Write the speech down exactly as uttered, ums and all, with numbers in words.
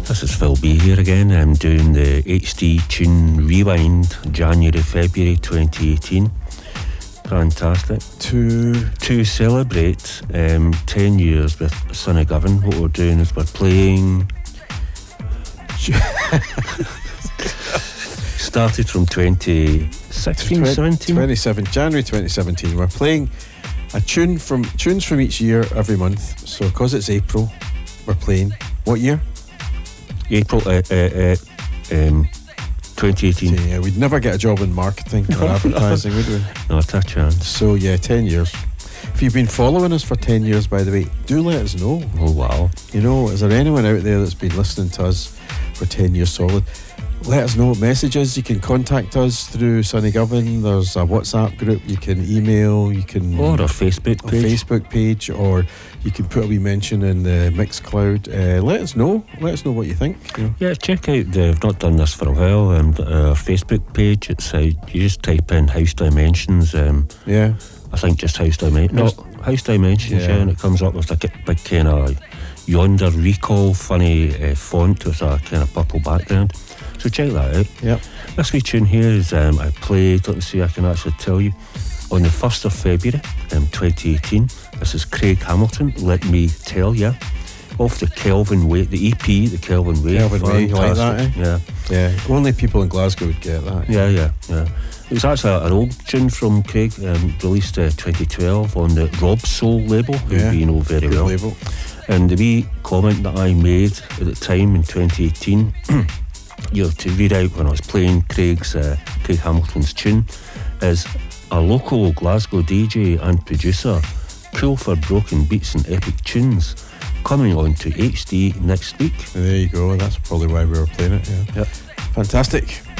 This is Phil B here again. I'm doing the H D Tune Rewind, January, February twenty eighteen. Fantastic. To to celebrate um, ten years with Sonny Govan, what we're doing is we're playing. Started from twenty sixteen, seventeen? twenty-seven, January twenty seventeen. We're playing a tune from tunes from each year every month. So, because it's April, we're playing. What year? April uh, uh, uh, um, twenty eighteen. Yeah, we'd never get a job in marketing or advertising, would we? Not a chance. So, yeah, ten years. If you've been following us for ten years, by the way, do let us know. Oh, wow. You know, is there anyone out there that's been listening to us for ten years solid? Let us know. Messages, you can contact us through Sonny Govan. There's a WhatsApp group, you can email, you can... Or our Facebook page. Our Facebook page, or you can put a wee mention in the Mixcloud. Uh, let us know. Let us know what you think. You know. Yeah, check out, the, I've not done this for a while, um, our Facebook page. It's uh, you just type in House Dimensions. Um, yeah. I think just House Dimensions. No, House Dimensions, yeah. yeah, and it comes up with a big kind of Yonder Recall funny uh, font with a kind of purple background. So check that out. Yep. This wee tune here is um, I played, let me see, I can actually tell you, on the first of February um, twenty eighteen. This is Craig Hamilton, Let Me Tell Ya, off the Kelvin Way, the E P, the Kelvin Way. Kelvin Way, you like that, eh? Yeah. Yeah, only people in Glasgow would get that. Yeah, yeah, yeah. It was actually an old tune from Craig, um, released uh, twenty twelve on the Rob Soul label, who yeah, you know very well. Label. And the wee comment that I made at the time in twenty eighteen, you know, to read out when I was playing Craig's uh, Craig Hamilton's tune, is a local Glasgow D J and producer, cool for broken beats and epic tunes, coming on to H D next week. There you go, that's probably why we were playing it. Yeah. Yep. Fantastic.